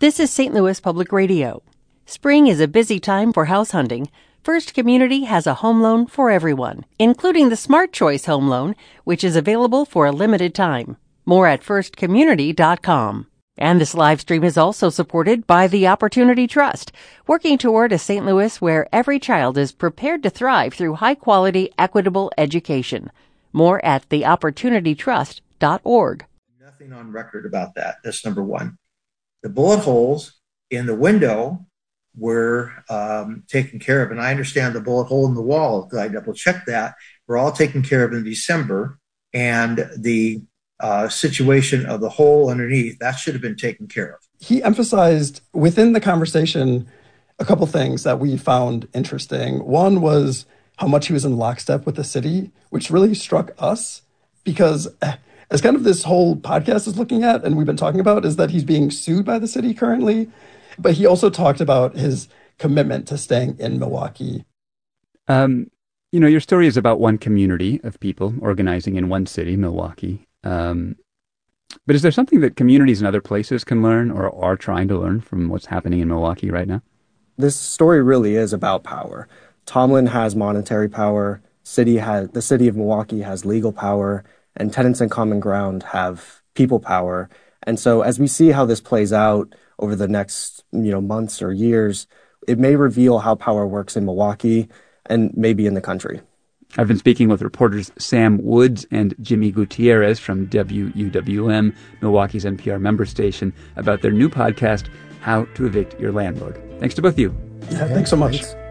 This is St. Louis Public Radio. Spring is a busy time for house hunting. First Community has a home loan for everyone, including the Smart Choice Home Loan, which is available for a limited time. More at firstcommunity.com. And this live stream is also supported by the Opportunity Trust, working toward a St. Louis where every child is prepared to thrive through high-quality, equitable education. More at theopportunitytrust.org. Nothing on record about that. That's number one. The bullet holes in the window were taken care of. And I understand the bullet hole in the wall, I double-checked that, were all taken care of in December. And the situation of the hole underneath, that should have been taken care of. He emphasized within the conversation a couple things that we found interesting. One was how much he was in lockstep with the city, which really struck us because as kind of this whole podcast is looking at, and we've been talking about, is that he's being sued by the city currently. But he also talked about his commitment to staying in Milwaukee. Your story is about one community of people organizing in one city, Milwaukee. But is there something that communities in other places can learn or are trying to learn from what's happening in Milwaukee right now? This story really is about power. Tomlin has monetary power. The city of Milwaukee has legal power. And Tenants in Common Ground have people power. And so as we see how this plays out over the next, months or years, it may reveal how power works in Milwaukee and maybe in the country. I've been speaking with reporters Sam Woods and Jimmy Gutierrez from WUWM, Milwaukee's NPR member station, about their new podcast, How to Evict Your Landlord. Thanks to both of you. Yeah, thanks so much.